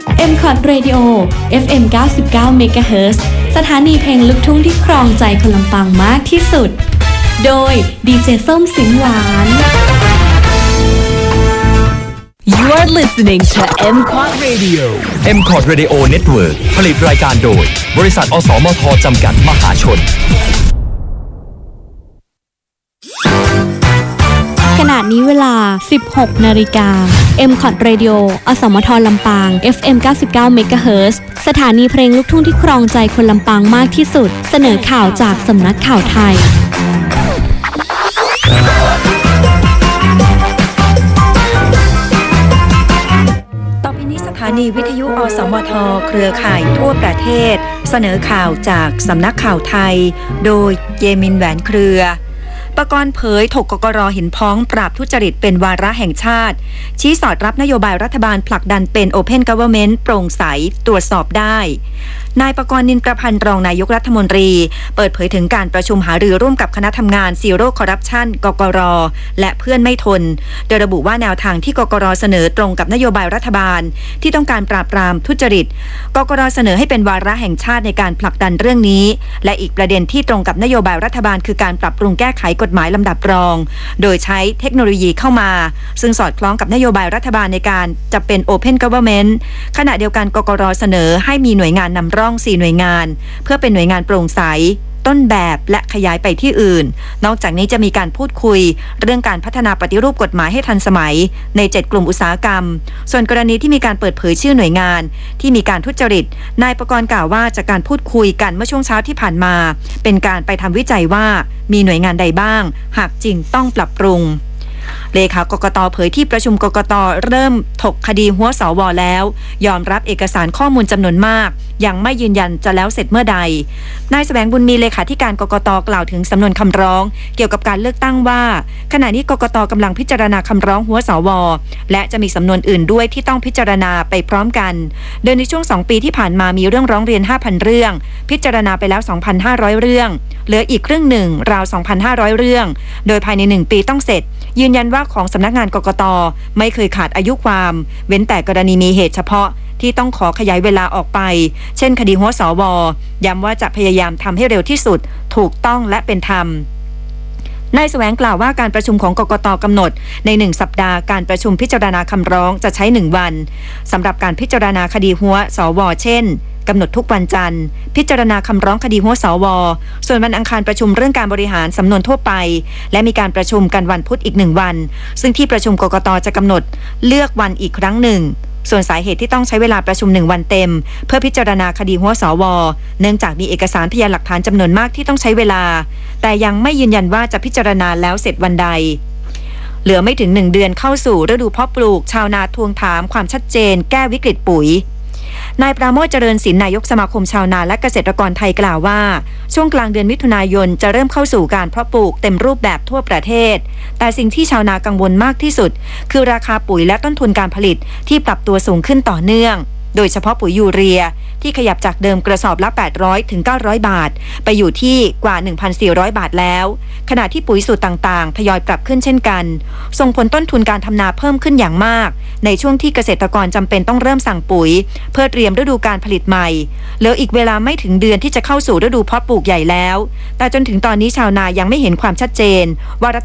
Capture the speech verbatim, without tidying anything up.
เอ็ม คอท Radio เอฟ เอ็ม เก้าสิบเก้า เมกะเฮิรตซ์ สถานีเพลงลูกทุ่งที่ครองใจคนลำปางมากที่สุดโดยดีเจส้มสิงห์หวาน You are listening to เอ็ม คอท Radio เอ็ม คอท Radio Network ผลิตรายการโดยบริษัทอสมทจำกัดมหาชนขณะนี้เวลา สิบหกนาฬิกา เอ็ม คอท Radio อสมทลำปาง เอฟ เอ็ม เก้าสิบเก้า เมกะเฮิรตซ์ สถานีเพลงลูกทุ่งที่ครองใจคนลำปางมากที่สุดเสนอข่าวจากสำนักข่าวไทยสถานีวิทยุอสมทเครือข่ายทั่วประเทศเสนอข่าวจากสำนักข่าวไทยโดยเยมินแหวนเครือปกรณ์เผยถกกกร.เห็นพ้องปราบทุจริตเป็นวาระแห่งชาติชี้สอดรับนโยบายรัฐบาลผลักดันเป็น Open Government โปร่งใสตรวจสอบได้นายปกรณ์นินประพันธ์รองนายกรัฐมนตรีเปิดเผยถึงการประชุมหารือร่วมกับคณะทำงาน Zero Corruption กกร.และเพื่อนไม่ทนโดยระบุว่าแนวทางที่กกร.เสนอตรงกับนโยบายรัฐบาลที่ต้องการปราบปรามทุจริตกกร.เสนอให้เป็นวาระแห่งชาติในการผลักดันเรื่องนี้และอีกประเด็นที่ตรงกับนโยบายรัฐบาลคือการปรับปรุงแก้ไขกฎหมายลำดับรองโดยใช้เทคโนโลยีเข้ามาซึ่งสอดคล้องกับนโยบายรัฐบาลในการจะเป็น Open Government ขณะเดียวกันกกร.เสนอให้มีหน่วยงานนำร่องสี่หน่วยงานเพื่อเป็นหน่วยงานโปร่งใสต้นแบบและขยายไปที่อื่นนอกจากนี้จะมีการพูดคุยเรื่องการพัฒนาปฏิรูปกฎหมายให้ทันสมัยในเจ็ดกลุ่มอุตสาหกรรมส่วนกรณีที่มีการเปิดเผยชื่อหน่วยงานที่มีการทุจริตนายปกรณ์กล่าวว่าจากการพูดคุยกันเมื่อช่วงเช้าที่ผ่านมาเป็นการไปทำวิจัยว่ามีหน่วยงานใดบ้างหากจริงต้องปรับปรุงเลขากกต.เผยที่ประชุมกกต.เริ่มถกคดีหัวสว.แล้วยอมรับเอกสารข้อมูลจำนวนมากยังไม่ยืนยันจะแล้วเสร็จเมื่อใดนายแสวงบุญมีเลขาธิการกกต.กล่าวถึงสำนวนคำร้องเกี่ยวกับการเลือกตั้งว่าขณะนี้กกต.กำลังพิจารณาคำร้องหัวสว.และจะมีสำนวนอื่นด้วยที่ต้องพิจารณาไปพร้อมกันโดยในช่วงสองปีที่ผ่านมามีเรื่องร้องเรียน ห้าพัน เรื่องพิจารณาไปแล้ว สองพันห้าร้อย เรื่องเหลืออีกครึ่งหนึ่งราว สองพันห้าร้อย เรื่องโดยภายในหนึ่งปีต้องเสร็จยืนยันว่าของสำนักงานกกต.ไม่เคยขาดอายุความเว้นแต่กรณีมีเหตุเฉพาะที่ต้องขอขยายเวลาออกไปเช่นคดีหัวสว.ย้ำว่าจะพยายามทำให้เร็วที่สุดถูกต้องและเป็นธรรมนายแสวงกล่าวว่าการประชุมของกกต.กำหนดในหนึ่งสัปดาห์การประชุมพิจารณาคำร้องจะใช้หนึ่งวันสำหรับการพิจารณาคดีหัวสว.เช่นกำหนดทุกวันจันทร์พิจารณาคำร้องคดีหัวสว.ส่วนวันอังคารประชุมเรื่องการบริหารสำนวนทั่วไปและมีการประชุมกันวันพุธอีกหนึ่งวันซึ่งที่ประชุมกกต.จะกำหนดเลือกวันอีกครั้งหนึ่งส่วนสาเหตุที่ต้องใช้เวลาประชุมหนึ่งวันเต็มเพื่อพิจารณาคดีหัวสว.เนื่องจากมีเอกสารพยานหลักฐานจำนวนมากที่ต้องใช้เวลาแต่ยังไม่ยืนยันว่าจะพิจารณาแล้วเสร็จวันใดเหลือไม่ถึงหนึ่งเดือนเข้าสู่ฤดูเพาะปลูกชาวนาทวงถามความชัดเจนแก้วิกฤตปุ๋ยนายปราโมช เจริญศิลป์นายกสมาคมชาวนาและเกษตรกรไทยกล่าวว่าช่วงกลางเดือนมิถุนายนจะเริ่มเข้าสู่การเพาะปลูกเต็มรูปแบบทั่วประเทศแต่สิ่งที่ชาวนากังวลมากที่สุดคือราคาปุ๋ยและต้นทุนการผลิตที่ปรับตัวสูงขึ้นต่อเนื่องโดยเฉพาะปุ๋ยยูเรียที่ขยับจากเดิมกระสอบละแปดร้อยถึงเก้าร้อยบาทไปอยู่ที่กว่า หนึ่งพันสี่ร้อย บาทแล้วขณะที่ปุ๋ยสูตรต่างๆทยอยปรับขึ้นเช่นกันส่งผลต้นทุนการทำนาเพิ่มขึ้นอย่างมากในช่วงที่เกษตรกรจำเป็นต้องเริ่มสั่งปุ๋ยเพื่อเตรียมฤดูการผลิตใหม่เหลืออีกเวลาไม่ถึงเดือนที่จะเข้าสู่ฤดูเพาะปลูกใหญ่แล้วแต่จนถึงตอนนี้ชาวนายังไม่เห็นความชัดเจนว่า